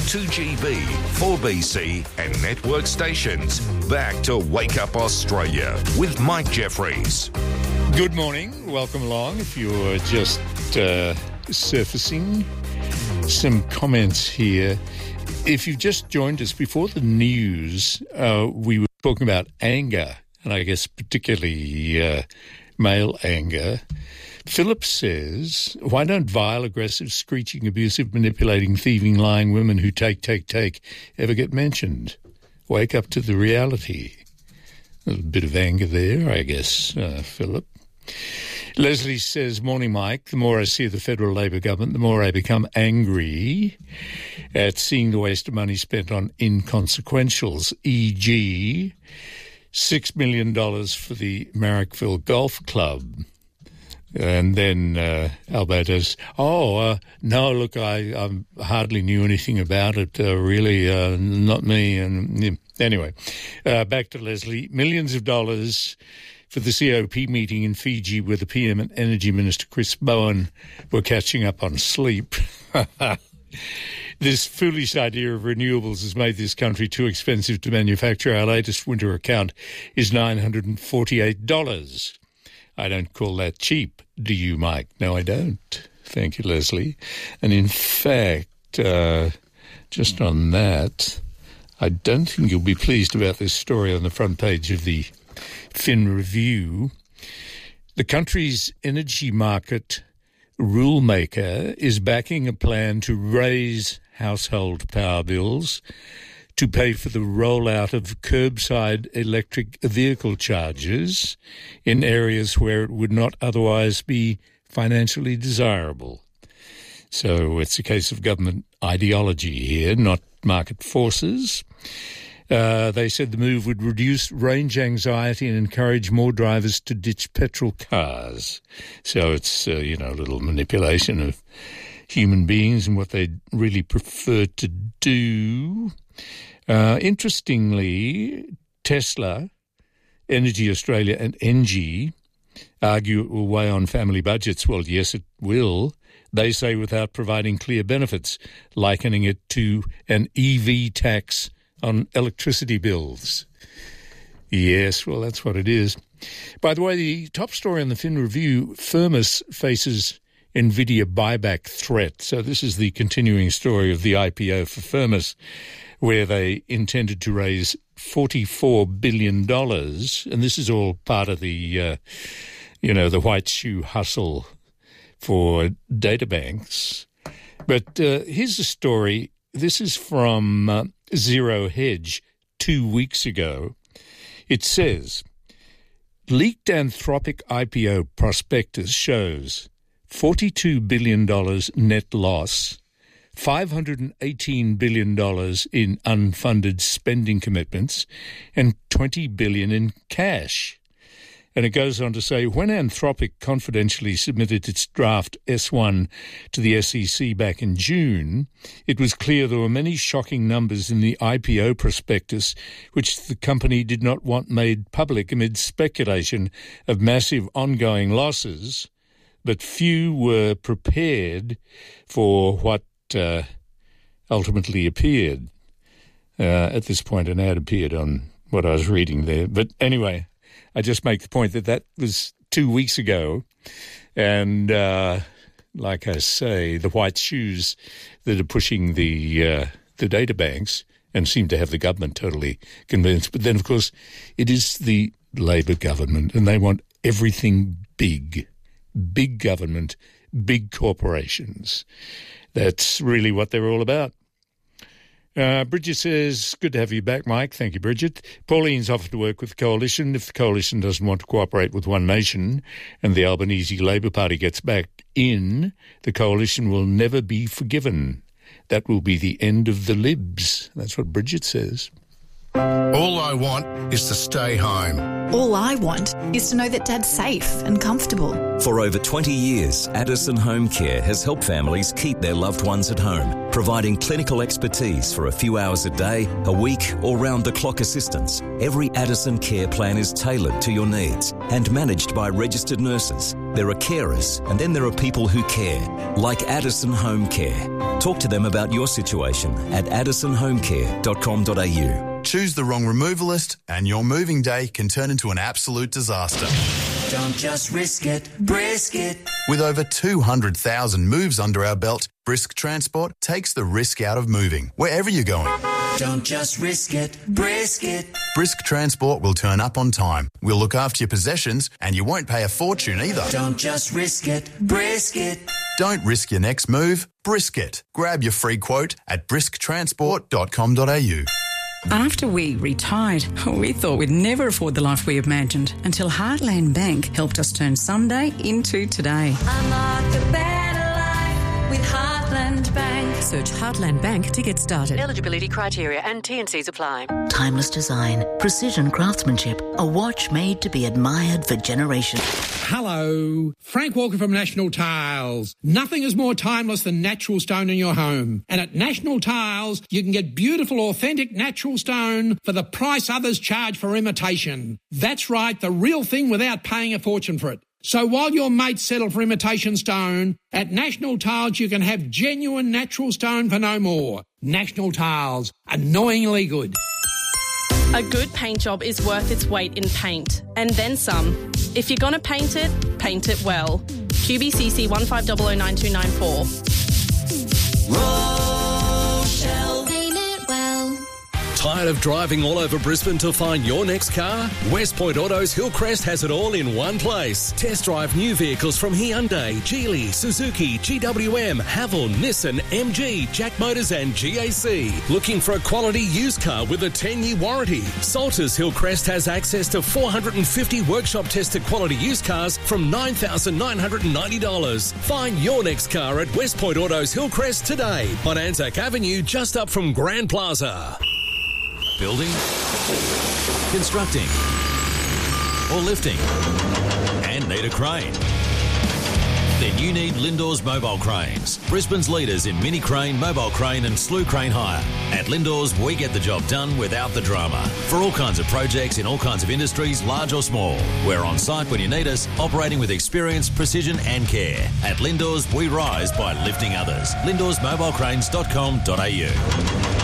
2GB, 4BC and network stations. Back to Wake Up Australia with Mike Jeffries. Good morning. Welcome along. If you're just surfacing, some comments here. If you've just joined us before the news, we were talking about anger, and I guess particularly male anger. Philip says, why don't vile, aggressive, screeching, abusive, manipulating, thieving, lying women who take ever get mentioned? Wake up to the reality. A bit of anger there, I guess, Philip. Leslie says, morning, Mike. The more I see the federal Labor government, the more I become angry at seeing the waste of money spent on inconsequentials, e.g., $6 million for the Marrickville Golf Club. And then Alberto's, no, look, I hardly knew anything about it, really, not me. And anyway, back to Leslie. Millions of dollars for the COP meeting in Fiji where the PM and Energy Minister Chris Bowen were catching up on sleep. This foolish idea of renewables has made this country too expensive to manufacture. Our latest winter account is $948. I don't call that cheap, do you, Mike? No, I don't. Thank you, Leslie. And in fact, just on that, I don't think you'll be pleased about this story on the front page of the Fin Review. The country's energy market rulemaker is backing a plan to raise household power bills to pay for the rollout of curbside electric vehicle charges in areas where it would not otherwise be financially desirable. So it's a case of government ideology here, not market forces. They said the move would reduce range anxiety and encourage more drivers to ditch petrol cars. So it's, a little manipulation of human beings and what they really prefer to do. Interestingly, Tesla, Energy Australia and Engie argue it will weigh on family budgets. Well, yes, it will. They say without providing clear benefits, likening it to an EV tax on electricity bills. Yes, well, that's what it is. By the way, the top story on the Fin Review, Firmus faces NVIDIA buyback threat. So this is the continuing story of the IPO for Firmus, where they intended to raise $44 billion. And this is all part of the, the white shoe hustle for data banks. But here's the story. This is from Zero Hedge 2 weeks ago. It says, leaked Anthropic IPO prospectus shows $42 billion net loss, $518 billion in unfunded spending commitments, and $20 billion in cash. And it goes on to say, when Anthropic confidentially submitted its draft S1 to the SEC back in June, it was clear there were many shocking numbers in the IPO prospectus which the company did not want made public amid speculation of massive ongoing losses, but few were prepared for what ultimately appeared. At this point, an ad appeared on what I was reading there. But anyway, I just make the point that was 2 weeks ago. And like I say, the white shoes that are pushing the data banks and seem to have the government totally convinced. But then, of course, it is the Labor government, and they want everything big. Big government, big corporations. That's really what they're all about. Bridget says, good to have you back, Mike. Thank you, Bridget. Pauline's offered to work with the Coalition. If the Coalition doesn't want to cooperate with One Nation and the Albanese Labor Party gets back in, the Coalition will never be forgiven. That will be the end of the Libs. That's what Bridget says. All I want is to stay home. All I want is to know that Dad's safe and comfortable. For over 20 years, Addison Home Care has helped families keep their loved ones at home, providing clinical expertise for a few hours a day, a week, or round-the-clock assistance. Every Addison care plan is tailored to your needs and managed by registered nurses. There are carers, and then there are people who care, like Addison Home Care. Talk to them about your situation at addisonhomecare.com.au. Choose the wrong removalist and your moving day can turn into an absolute disaster. Don't just risk it, brisk it. With over 200,000 moves under our belt, Brisk Transport takes the risk out of moving, wherever you're going. Don't just risk it, brisk it. Brisk Transport will turn up on time. We'll look after your possessions and you won't pay a fortune either. Don't just risk it, brisk it. Don't risk your next move, brisk it. Grab your free quote at brisktransport.com.au. After we retired, we thought we'd never afford the life we imagined until Heartland Bank helped us turn someday into today. Unlock a better life with Heartland Bank. Search Heartland Bank to get started. Eligibility criteria and T&Cs apply. Timeless design, precision craftsmanship, a watch made to be admired for generations. Hello, Frank Walker from National Tiles. Nothing is more timeless than natural stone in your home. And at National Tiles, you can get beautiful, authentic natural stone for the price others charge for imitation. That's right, the real thing without paying a fortune for it. So while your mates settle for imitation stone, at National Tiles you can have genuine natural stone for no more. National Tiles, annoyingly good. A good paint job is worth its weight in paint, and then some. If you're going to paint it well. QBCC 15009294. Rochelle. Paint it well. Tired of driving all over Brisbane to find your next car? West Point Autos Hillcrest has it all in one place. Test drive new vehicles from Hyundai, Geely, Suzuki, GWM, Haval, Nissan, MG, Jack Motors and GAC. Looking for a quality used car with a 10-year warranty? Salters Hillcrest has access to 450 workshop-tested quality used cars from $9,990. Find your next car at West Point Autos Hillcrest today on Anzac Avenue, just up from Grand Plaza. Building, constructing, or lifting, and need a crane? Then you need Lindors Mobile Cranes, Brisbane's leaders in mini crane, mobile crane and slew crane hire. At Lindors, we get the job done without the drama. For all kinds of projects in all kinds of industries, large or small. We're on site when you need us, operating with experience, precision and care. At Lindors, we rise by lifting others. LindorsMobileCranes.com.au.